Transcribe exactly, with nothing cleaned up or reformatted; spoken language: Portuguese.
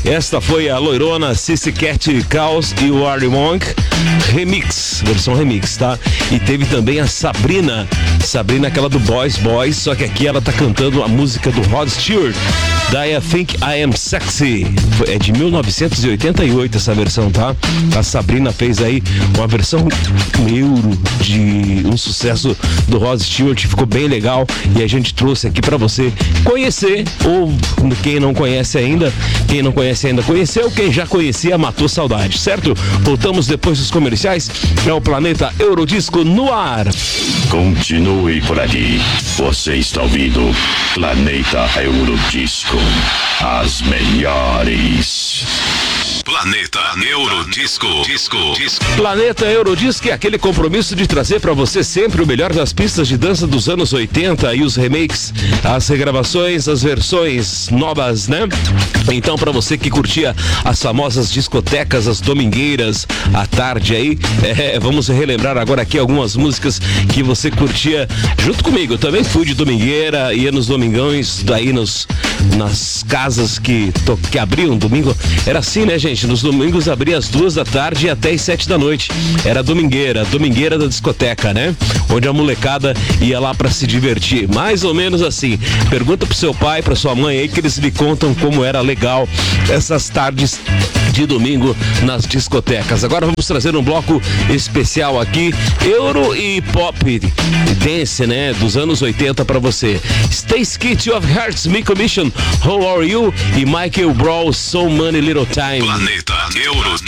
Esta foi a loirona Sissy Cat Caos e o Artie Monk remix, versão remix, tá? E teve também a Sabrina, Sabrina aquela do Boys Boys, só que aqui ela tá cantando a música do Rod Stewart, da I Think I Am Sexy. É de mil novecentos e oitenta e oito essa versão, tá? A Sabrina fez aí uma versão euro de um sucesso do Rod Stewart, ficou bem legal e a gente trouxe aqui pra você conhecer, ou quem não conhece ainda, quem não conhece ainda conheceu, quem já conhecia matou saudade, certo? Voltamos depois dos comerciais, é o Planeta Eurodisco no ar. Continue por ali, você está ouvindo Planeta Eurodisco, as melhores. Planeta Eurodisco. Disco, disco. Planeta Eurodisco é aquele compromisso de trazer pra você sempre o melhor das pistas de dança dos anos oitenta e os remakes, as regravações, as versões novas, né? Então, pra você que curtia as famosas discotecas, as domingueiras, à tarde aí, é, vamos relembrar agora aqui algumas músicas que você curtia junto comigo. Eu também fui de domingueira, ia nos domingões, daí nos, nas casas que, to, que abriam domingo. Era assim, né, gente? Nos domingos abria às duas da tarde e até às sete da noite. Era domingueira, domingueira da discoteca, né? Onde a molecada ia lá pra se divertir. Mais ou menos assim. Pergunta pro seu pai, pra sua mãe aí, que eles lhe contam como era legal essas tardes de domingo nas discotecas. Agora vamos trazer um bloco especial aqui, Euro e Pop Dance, né? Dos anos oitenta pra você. Stacy Kit of Hearts, Me Commission, How Are You? E Michael Brawl, So Many Little Time. Planeta Eurodisco.